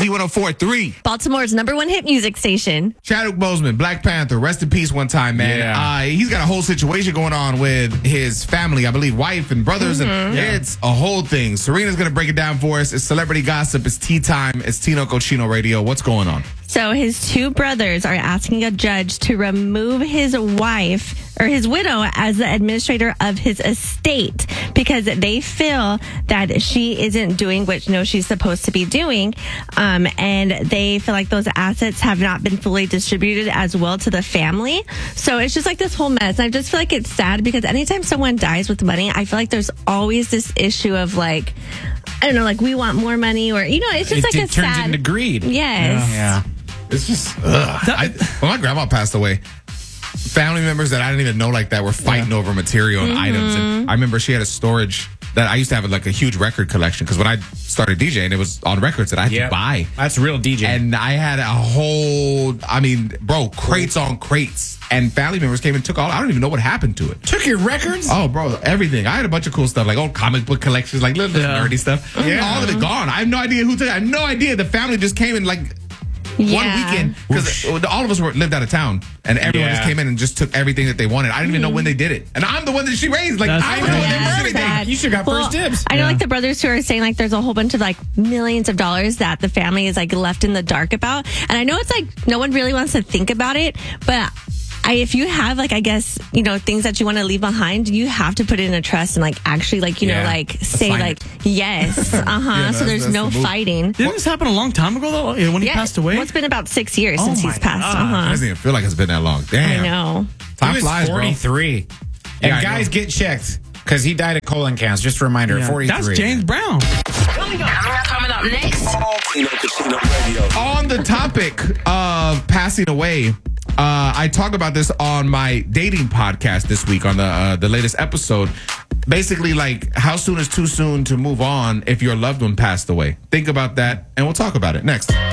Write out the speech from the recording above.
K104.3. Baltimore's #1 hit music station. Chadwick Boseman, Black Panther, rest in peace one time, man. Yeah. He's got a whole situation going on with his family, I believe, wife and brothers, and it's a whole thing. Serena's going to break it down for us. It's celebrity gossip. It's tea time. It's Tino Cochino Radio. What's going on? So his two brothers are asking a judge to remove his wife or his widow as the administrator of his estate because they feel that she isn't doing what she's supposed to be doing. And they feel like those assets have not been fully distributed as well to the family. So it's just like this whole mess. And I just feel like it's sad because anytime someone dies with money, I feel like there's always this issue of like, I don't know, like we want more money or, it's just it turns into greed. Yes. Yeah. It's just, when my grandma passed away, family members that I didn't even know like that were fighting over material and items. And I remember she had a storage that I used to have like a huge record collection because when I started DJing, it was on records that I had to buy. That's real DJ. And I had a whole, crates on crates. And family members came and took all. I don't even know what happened to it. Took your records? Oh, bro, everything. I had a bunch of cool stuff, like old comic book collections, like little nerdy stuff. Yeah. All of it gone. I have no idea who took it. I have no idea. The family just came in like one weekend because all of us lived out of town, and everyone just came in and just took everything that they wanted. I didn't even know when they did it, and I'm the one that she raised. Like I know everything. You should have got first dibs. I know, like the brothers who are saying like there's a whole bunch of like millions of dollars that the family is like left in the dark about, and I know it's like no one really wants to think about it, but. If you have like, I guess, things that you want to leave behind, you have to put it in a trust and like actually like, like say like, yes. So there's no fighting. Didn't this happen a long time ago though? When he passed away? Well, it's been about 6 years since he's passed. It doesn't even feel like it's been that long. Damn. I know. Time he was flies, 43. Bro. And guys, get checked because he died of colon cancer. Just a reminder, 43. That's James Brown. Coming up next. On the topic of passing away, I talked about this on my dating podcast this week on the latest episode. Basically, like, how soon is too soon to move on if your loved one passed away? Think about that, and we'll talk about it next.